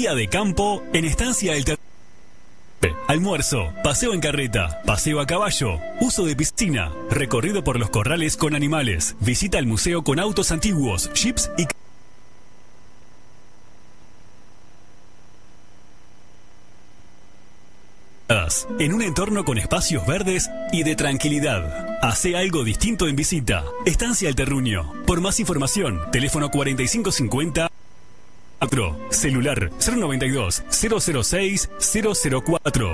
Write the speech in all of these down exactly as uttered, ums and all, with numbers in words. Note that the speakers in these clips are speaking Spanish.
Día de campo en Estancia del Terruño. Almuerzo, paseo en carreta, paseo a caballo, uso de piscina, recorrido por los corrales con animales, visita al museo con autos antiguos, jeeps y... en un entorno con espacios verdes y de tranquilidad. Hace algo distinto en visita. Estancia El Terruño. Por más información, teléfono cuarenta y cinco cincuenta, celular cero noventa y dos, cero cero seis, cero cero cuatro.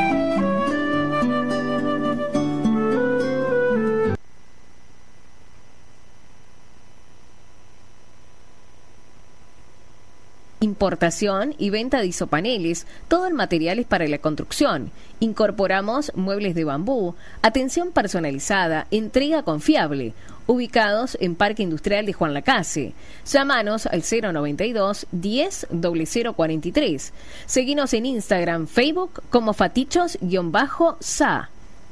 Importación y venta de isopaneles, todo el material es para la construcción. Incorporamos muebles de bambú, atención personalizada, entrega confiable. Ubicados en Parque Industrial de Juan Lacase. Llámanos al cero noventa y dos, diez, cero cero cuarenta y tres. Seguinos en Instagram, Facebook como fatichos-sa.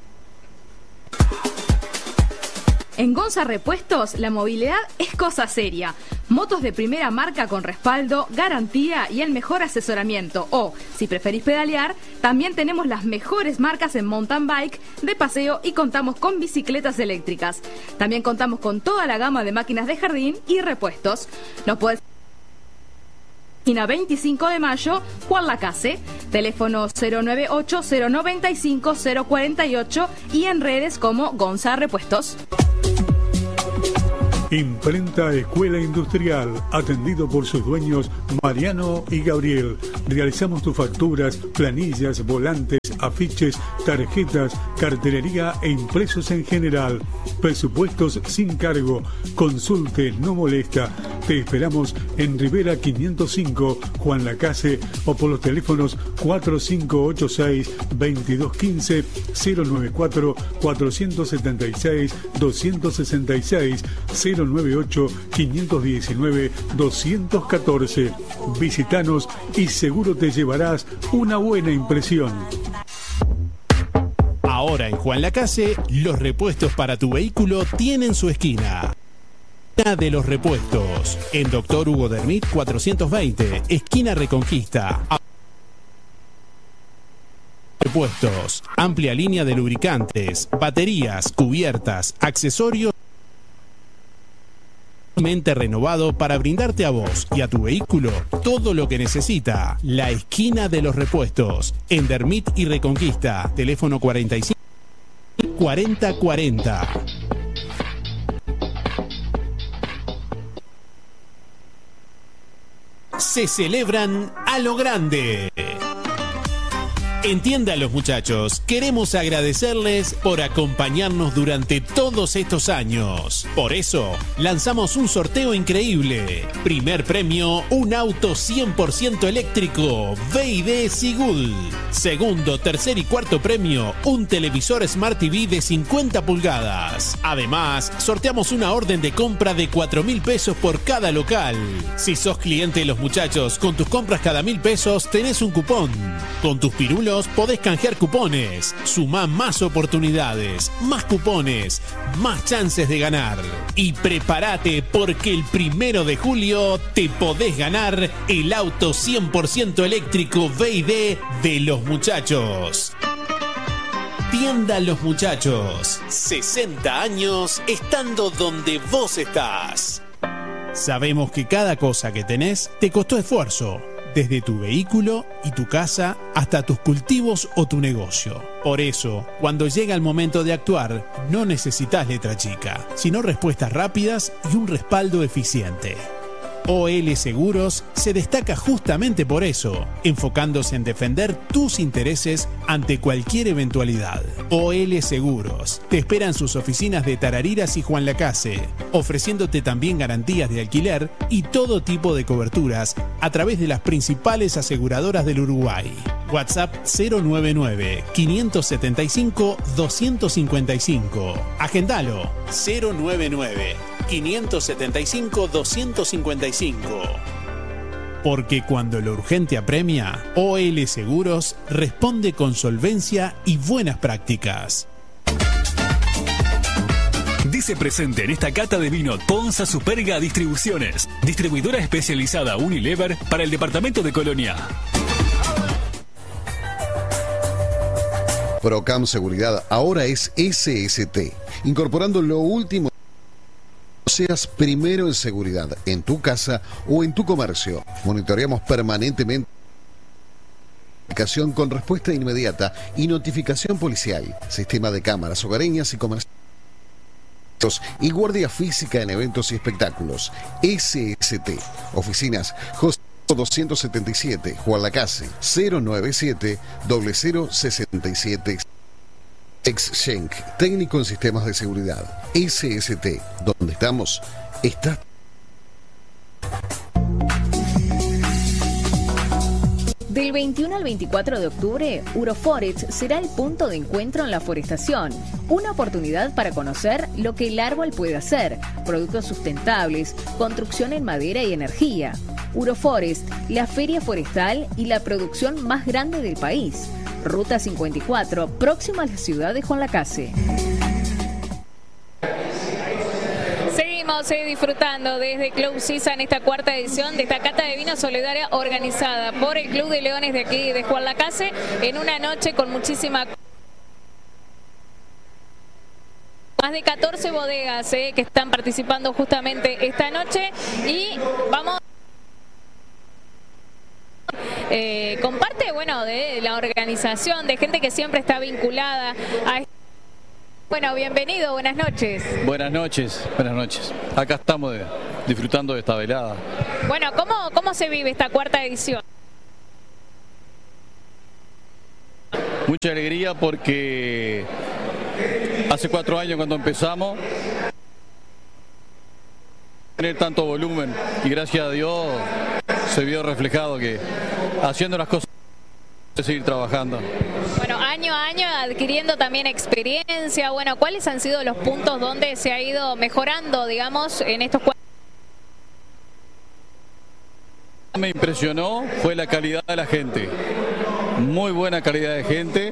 En Gonza Repuestos, la movilidad es cosa seria. Motos de primera marca con respaldo, garantía y el mejor asesoramiento. O, si preferís pedalear, también tenemos las mejores marcas en mountain bike, de paseo y contamos con bicicletas eléctricas. También contamos con toda la gama de máquinas de jardín y repuestos. Nos podés... Esquina veinticinco de mayo, Juan Lacase, teléfono cero nueve ocho, cero noventa y cinco, cero cuarenta y ocho y en redes como Gonza Repuestos. Imprenta Escuela Industrial, atendido por sus dueños Mariano y Gabriel. Realizamos tus facturas, planillas, volantes, afiches, tarjetas, cartelería e impresos en general. Presupuestos sin cargo. Consulte, no molesta. Te esperamos en Rivera quinientos cinco, Juan Lacase, o por los teléfonos cuatro cinco ocho seis, veintidós quince, cero noventa y cuatro, cuatrocientos setenta y seis, doscientos sesenta y seis, cero noventa y ocho, quinientos diecinueve, doscientos catorce. Visítanos y seguro te llevarás una buena impresión. Ahora en Juan Lacase, los repuestos para tu vehículo tienen su esquina. De los repuestos. En Doctor Hugo Dermit cuatrocientos veinte, esquina Reconquista. Repuestos. Amplia línea de lubricantes, baterías, cubiertas, accesorios. Renovado para brindarte a vos y a tu vehículo todo lo que necesita. La esquina de los repuestos. En Dermit y Reconquista. Teléfono cuarenta y cinco, cuarenta cuarenta. Se celebran a lo grande. Entiendan los muchachos, queremos agradecerles por acompañarnos durante todos estos años. Por eso, lanzamos un sorteo increíble. Primer premio, un auto cien por ciento eléctrico, V I D Sigul. Segundo, tercer y cuarto premio, un televisor Smart T V de cincuenta pulgadas. Además, sorteamos una orden de compra de cuatro mil pesos por cada local. Si sos cliente de los muchachos, con tus compras cada mil pesos tenés un cupón. Con tus pirulos podés canjear cupones. Sumá más oportunidades, más cupones, más chances de ganar. Y prepárate porque el primero de julio te podés ganar el auto cien por ciento eléctrico V I D de los muchachos. Tienda Los Muchachos. sesenta años estando donde vos estás. Sabemos que cada cosa que tenés te costó esfuerzo. Desde tu vehículo y tu casa hasta tus cultivos o tu negocio. Por eso, cuando llega el momento de actuar, no necesitas letra chica, sino respuestas rápidas y un respaldo eficiente. O L Seguros se destaca justamente por eso, enfocándose en defender tus intereses ante cualquier eventualidad. O L Seguros te espera en sus oficinas de Tarariras y Juan Lacase, ofreciéndote también garantías de alquiler y todo tipo de coberturas a través de las principales aseguradoras del Uruguay. WhatsApp cero noventa y nueve, quinientos setenta y cinco, doscientos cincuenta y cinco. Agendalo cero noventa y nueve, quinientos setenta y cinco, doscientos cincuenta y cinco. Porque cuando lo urgente apremia, O L Seguros responde con solvencia y buenas prácticas. dice presente en esta cata de vino Ponza Superga Distribuciones, distribuidora especializada Unilever para el departamento de Colonia. Procam Seguridad ahora es S S T, incorporando lo último. Seas primero en seguridad, en tu casa o en tu comercio. Monitoreamos permanentemente con respuesta inmediata y notificación policial, sistema de cámaras hogareñas y comerciales y guardia física en eventos y espectáculos. S S T, oficinas José doscientos setenta y siete, Juan Lacase, cero noventa y siete, cero cero sesenta y siete. Ex-Schenk, técnico en sistemas de seguridad. S S T, donde estamos, está. Del veintiuno al veinticuatro de octubre, Uroforest será el punto de encuentro en la forestación. Una oportunidad para conocer lo que el árbol puede hacer, productos sustentables, construcción en madera y energía. Uroforest, la feria forestal y la producción más grande del país. Ruta cincuenta y cuatro, próxima a la ciudad de Juan Lacase. Seguimos eh, disfrutando desde Club Sisa en esta cuarta edición de esta cata de vino solidaria organizada por el Club de Leones de aquí de Juan Lacase en una noche con muchísima... Más de catorce bodegas eh, que están participando justamente esta noche y vamos... Eh, comparte, bueno, de la organización, de gente que siempre está vinculada a... Bueno, bienvenido, buenas noches. Buenas noches, buenas noches. Acá estamos de, disfrutando de esta velada. Bueno, ¿cómo, cómo se vive esta cuarta edición? Mucha alegría porque hace cuatro años cuando empezamos tener tanto volumen y gracias a Dios se vio reflejado que haciendo las cosas hay que seguir trabajando. Bueno, año a año adquiriendo también experiencia. Bueno, ¿cuáles han sido los puntos donde se ha ido mejorando, digamos, en estos cuatro? Me impresionó fue la calidad de la gente. Muy buena calidad de gente.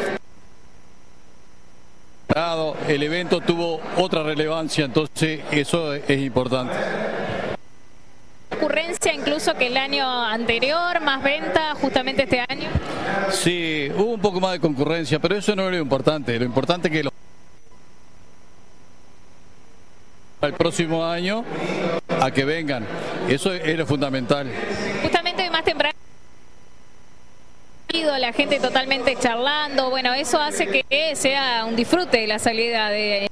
El evento tuvo otra relevancia, entonces eso es importante. ¿Ocurrencia incluso que el año anterior, más venta justamente este año? Sí, hubo un poco más de concurrencia, pero eso no es lo importante. Lo importante es que los... el próximo año a que vengan. Eso es lo fundamental. Justamente más temprano la gente totalmente charlando, bueno, eso hace que sea un disfrute la salida de...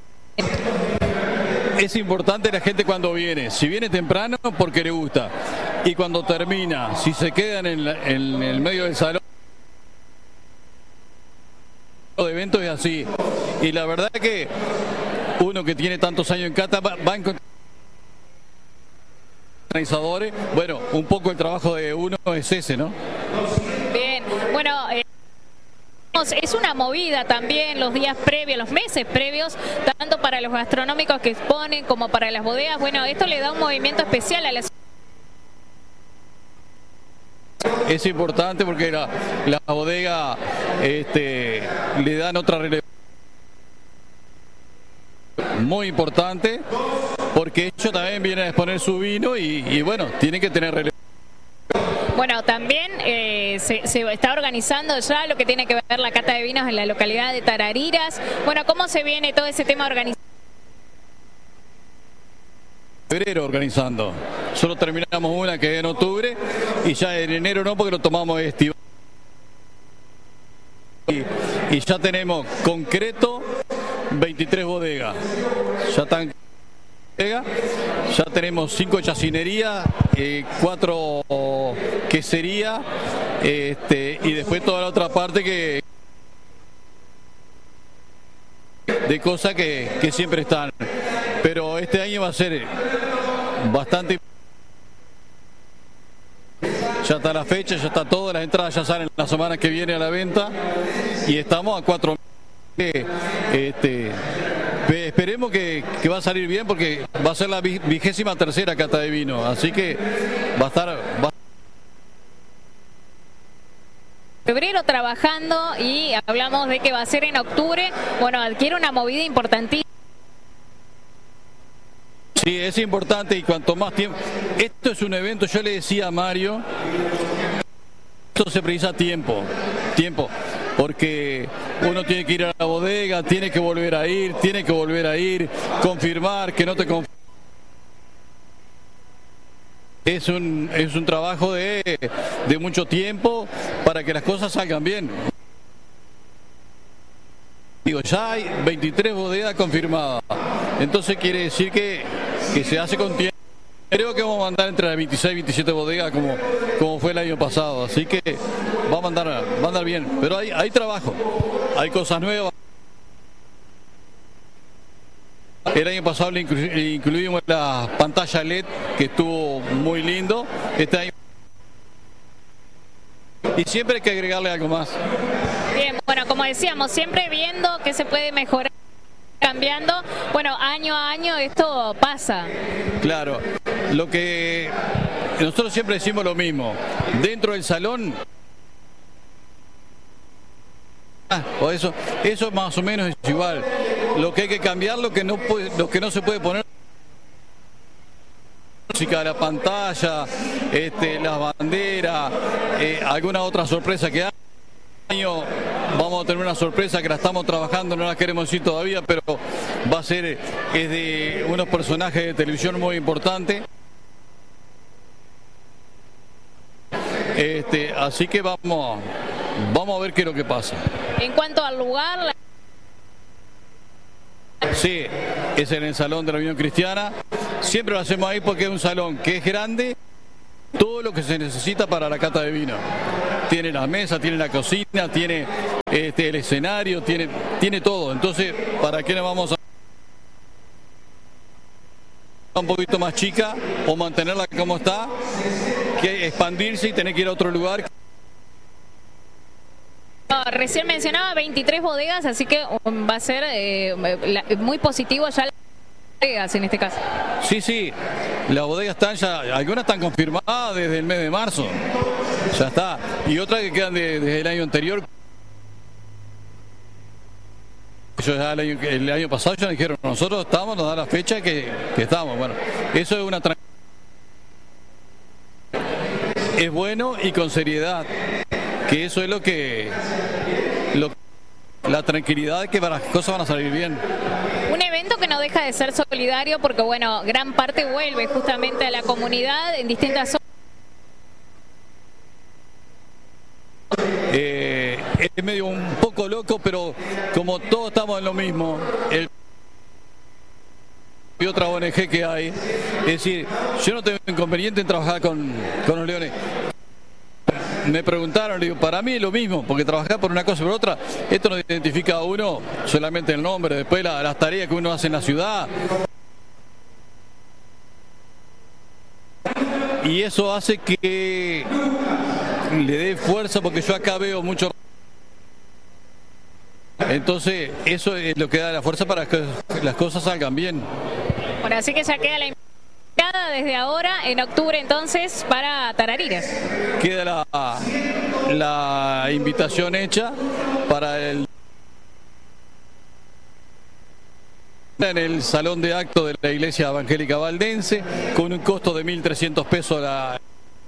Es importante la gente cuando viene, si viene temprano porque le gusta y cuando termina, si se quedan en, la, en el medio del salón de eventos es así. Y la verdad que uno que tiene tantos años en cata va, va a encontrar organizadores. Bueno, un poco el trabajo de uno es ese, ¿no? Bien, bueno, eh, es una movida también los días previos, los meses previos, tanto para los gastronómicos que exponen como para las bodegas. Bueno, esto le da un movimiento especial a las... Es importante porque la, la bodega este, le dan otra relevancia muy importante porque ellos también vienen a exponer su vino y, y bueno, tienen que tener relevancia. Bueno, también eh, se, se está organizando ya lo que tiene que ver la cata de vinos en la localidad de Tarariras. Bueno, ¿cómo se viene todo ese tema organizado? Febrero organizando. Solo terminamos una que es en octubre y ya en enero no porque lo tomamos estival. Y, y ya tenemos concreto veintitrés bodegas. Ya están bodegas. Ya tenemos cinco chacinerías, eh, cuatro queserías, este, y después toda la otra parte que de cosas que, que siempre están. Pero este año va a ser bastante. Ya está la fecha, ya está todo, las entradas ya salen la semana que viene a la venta y estamos a cuatro meses. Este, esperemos que, que va a salir bien porque va a ser la vigésima tercera cata de vino, así que va a estar... Va... Febrero trabajando y hablamos de que va a ser en octubre. Bueno, adquiere una movida importantísima. Sí, es importante y cuanto más tiempo... Esto es un evento, yo le decía a Mario, esto se precisa tiempo, tiempo, porque uno tiene que ir a la bodega, tiene que volver a ir, tiene que volver a ir, confirmar, que no te confirme. Es un, es un trabajo de, de mucho tiempo para que las cosas salgan bien. Digo, ya hay veintitrés bodegas confirmadas, entonces quiere decir que, que se hace con tiempo. Creo que vamos a mandar entre las veintiséis y veintisiete bodegas como, como fue el año pasado, así que va a andar, va a andar bien, pero hay, hay trabajo, hay cosas nuevas. El año pasado le inclu incluimos la pantalla L E D, que estuvo muy lindo. Este año... Y siempre hay que agregarle algo más. Bien, bueno, como decíamos, siempre viendo que se puede mejorar, cambiando. Bueno, año a año esto pasa. Claro, lo que nosotros siempre decimos lo mismo. Dentro del salón... Ah, o eso, eso más o menos es igual. Lo que hay que cambiar, lo que no puede, lo que no se puede poner, música, la pantalla, este, las banderas, eh, alguna otra sorpresa que hay. Vamos a tener una sorpresa que la estamos trabajando, no la queremos decir todavía, pero va a ser, es de unos personajes de televisión muy importantes. Este, así que vamos, vamos a ver qué es lo que pasa. En cuanto al lugar... La... Sí, es en el Salón de la Unión Cristiana. Siempre lo hacemos ahí porque es un salón que es grande, todo lo que se necesita para la cata de vino. Tiene la mesa, tiene la cocina, tiene este, el escenario, tiene, tiene todo. Entonces, ¿para qué nos vamos a un poquito más chica o mantenerla como está, que expandirse y tener que ir a otro lugar? No, recién mencionaba veintitrés bodegas, así que va a ser eh, la, muy positivo ya las bodegas en este caso. Sí, sí, las bodegas están ya, algunas están confirmadas desde el mes de marzo, ya está, y otras que quedan de, desde el año anterior. Yo ya el, año, el año pasado ya dijeron, nosotros estamos, nos da la fecha que, que estamos. Bueno, eso es una es bueno y con seriedad, que eso es lo que, lo, la tranquilidad de que las cosas van a salir bien. Un evento que no deja de ser solidario porque, bueno, gran parte vuelve justamente a la comunidad en distintas zonas. Eh, es medio un poco loco, pero como todos estamos en lo mismo, el y otra O N G que hay, es decir, yo no tengo inconveniente en trabajar con, con los leones. Me preguntaron, le digo, para mí es lo mismo, porque trabajar por una cosa o por otra, esto no identifica a uno solamente el nombre, después la, las tareas que uno hace en la ciudad. Y eso hace que le dé fuerza, porque yo acá veo mucho. Entonces, eso es lo que da la fuerza para que las cosas salgan bien. Bueno, así que ya queda la invitada desde ahora, en octubre entonces, para Tarariras. Queda la, la invitación hecha para el en el salón de actos de la Iglesia Evangélica Valdense, con un costo de mil trescientos pesos la...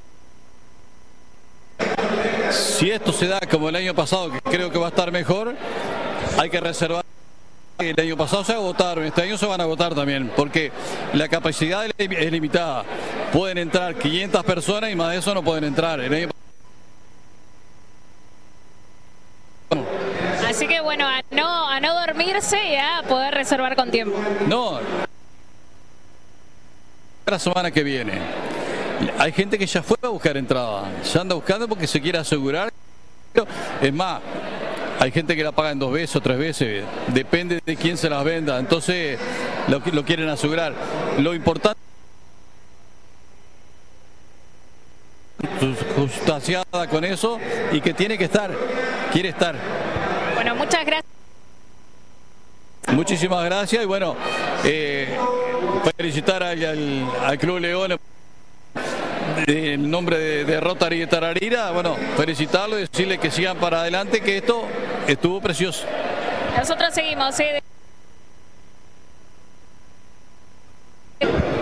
Si esto se da como el año pasado, que creo que va a estar mejor, hay que reservar. El año pasado se agotaron, este año se van a agotar también, porque la capacidad es limitada. Pueden entrar quinientas personas y más de eso no pueden entrar. El año... Así que bueno, a no, a no dormirse y a poder reservar con tiempo. No, la semana que viene. Hay gente que ya fue a buscar entrada, ya anda buscando porque se quiere asegurar. Es más, hay gente que la paga en dos veces o tres veces, depende de quién se las venda, entonces lo, lo quieren asegurar. Lo importante es sustanciada con eso y que tiene que estar, quiere estar. Bueno, muchas gracias. Muchísimas gracias y bueno, eh, felicitar al, al, al Club León en nombre de, de Rotary de Tararira, bueno, felicitarlo y decirle que sigan para adelante, que esto estuvo precioso. Nosotros seguimos, ¿eh?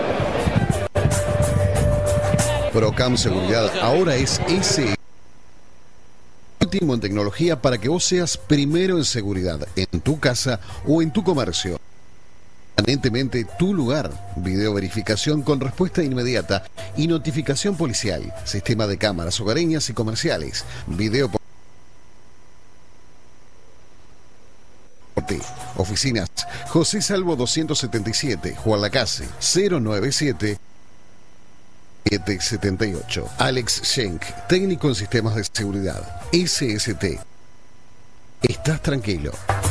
Procam Seguridad ahora es ese último en tecnología para que vos seas primero en seguridad, en tu casa o en tu comercio. Permanentemente tu lugar. Video verificación con respuesta inmediata y notificación policial. Sistema de cámaras hogareñas y comerciales. Video por Oficinas José Salvo doscientos setenta y siete, Juan Lacase, cero noventa y siete, siete setenta y ocho. Alex Schenk, técnico en sistemas de seguridad. S S T. Estás tranquilo.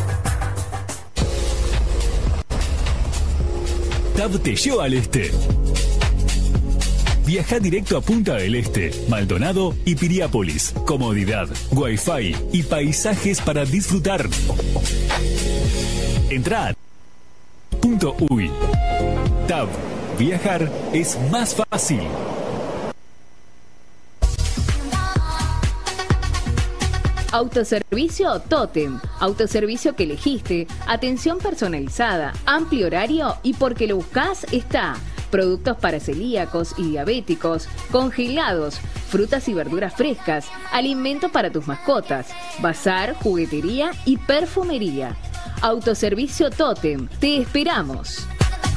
T A V te lleva al este. Viaja directo a Punta del Este, Maldonado y Piriápolis. Comodidad, wifi y paisajes para disfrutar. Entrá a punto uy. T A V. Viajar es más fácil. Autoservicio Totem. Autoservicio que elegiste, atención personalizada, amplio horario y porque lo buscas está. Productos para celíacos y diabéticos, congelados, frutas y verduras frescas, alimento para tus mascotas, bazar, juguetería y perfumería. Autoservicio Totem. Te esperamos.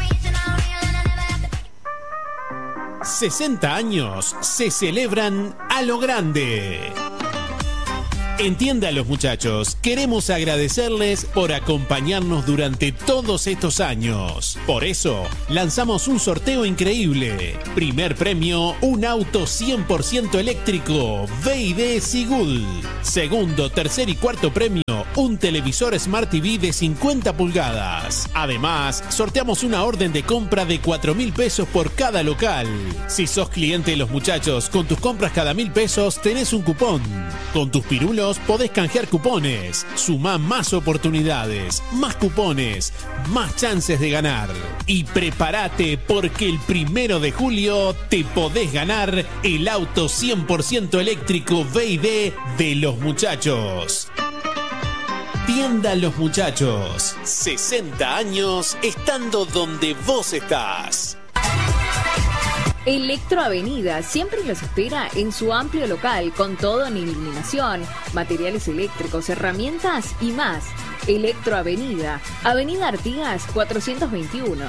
sesenta años se celebran a lo grande. Entienda, los muchachos, queremos agradecerles por acompañarnos durante todos estos años. Por eso, lanzamos un sorteo increíble. Primer premio, un auto cien por ciento eléctrico, V I D Sigul. Segundo, tercer y cuarto premio, un televisor Smart T V de cincuenta pulgadas. Además, sorteamos una orden de compra de cuatro mil pesos por cada local. Si sos cliente de los muchachos, con tus compras cada mil pesos tenés un cupón. Con tus pirulos podés canjear cupones. Sumá más oportunidades, más cupones, más chances de ganar. Y prepárate porque el primero de julio te podés ganar el auto cien por ciento eléctrico V I D de los muchachos. Tienda Los Muchachos. sesenta años estando donde vos estás. Electroavenida siempre los espera en su amplio local con todo en iluminación, materiales eléctricos, herramientas y más. Electroavenida, Avenida Artigas cuatrocientos veintiuno.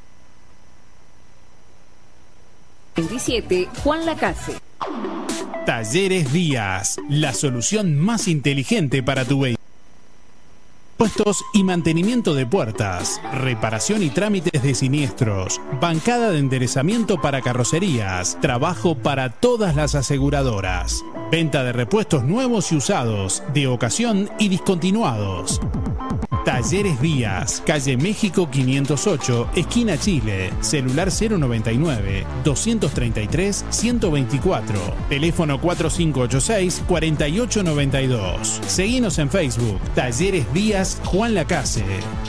veintisiete, Juan Lacase. Talleres Díaz, la solución más inteligente para tu vehículo. Puestos y mantenimiento de puertas, reparación y trámites de siniestros, bancada de enderezamiento para carrocerías, trabajo para todas las aseguradoras, venta de repuestos nuevos y usados, de ocasión y discontinuados. Talleres Díaz, calle México quinientos ocho, esquina Chile, celular cero noventa y nueve, doscientos treinta y tres, ciento veinticuatro, teléfono cuatro cinco ocho seis, cuatro ocho nueve dos. Seguinos en Facebook, Talleres Díaz Juan Lacase.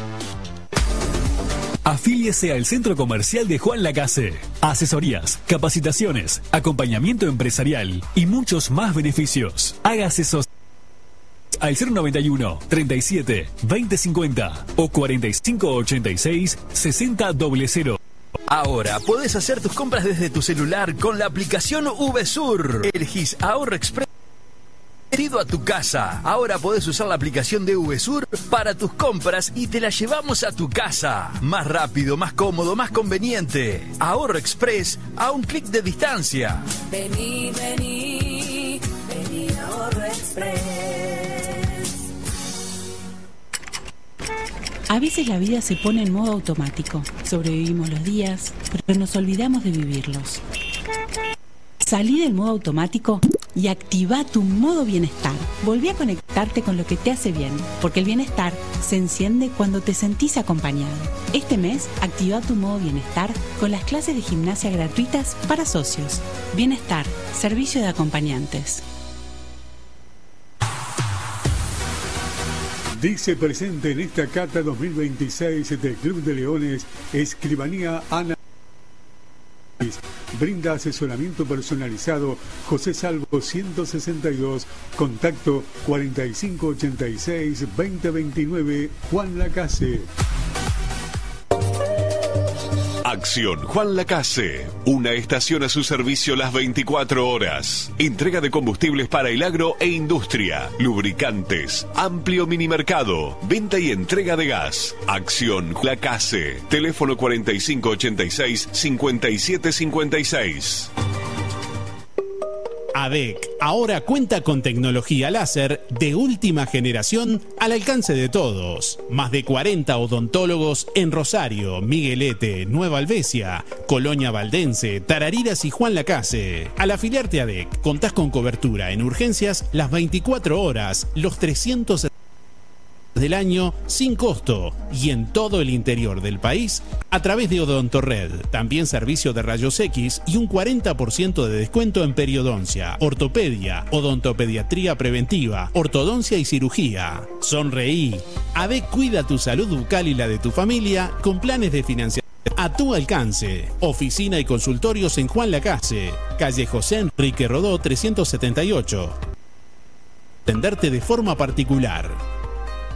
Afíliese al Centro Comercial de Juan Lacase. Asesorías, capacitaciones, acompañamiento empresarial y muchos más beneficios. Hágase socio al cero noventa y uno, treinta y siete, veinte cincuenta o cuarenta y cinco ochenta y seis, sesenta cero cero. Ahora podés hacer tus compras desde tu celular con la aplicación VSUR. Elegís Ahorro Express a tu casa. Ahora podés usar la aplicación de VSUR para tus compras y te la llevamos a tu casa. Más rápido, más cómodo, más conveniente. Ahorro Express a un clic de distancia. Vení, vení, vení a Ahorro Express. A veces la vida se pone en modo automático. Sobrevivimos los días, pero nos olvidamos de vivirlos. Salí del modo automático y activa tu modo bienestar. Volví a conectarte con lo que te hace bien, porque el bienestar se enciende cuando te sentís acompañado. Este mes, activa tu modo bienestar con las clases de gimnasia gratuitas para socios. Bienestar, servicio de acompañantes. Dice presente en esta cata dos mil veintiséis del Club de Leones, Escribanía Ana. Brinda asesoramiento personalizado José Salvo ciento sesenta y dos, contacto cuarenta y cinco ochenta y seis, veinte veintinueve, Juan Lacase. Acción Juan Lacase, una estación a su servicio las veinticuatro horas. Entrega de combustibles para el agro e industria, lubricantes, amplio minimercado, venta y entrega de gas. Acción Lacase, teléfono cuarenta y cinco ochenta y seis cincuenta y siete cincuenta y seis. A D E C ahora cuenta con tecnología láser de última generación al alcance de todos. Más de cuarenta odontólogos en Rosario, Miguelete, Nueva Alvesia, Colonia Valdense, Tarariras y Juan Lacase. Al afiliarte a D E C, contás con cobertura en urgencias las veinticuatro horas, los trescientos del año sin costo y en todo el interior del país a través de Odontorred. También servicio de rayos X y un cuarenta por ciento de descuento en periodoncia, ortopedia, odontopediatría preventiva, ortodoncia y cirugía. Sonreí. A D E C cuida tu salud bucal y la de tu familia con planes de financiación a tu alcance. Oficina y consultorios en Juan Lacase, calle José Enrique Rodó trescientos setenta y ocho. Atenderte de forma particular.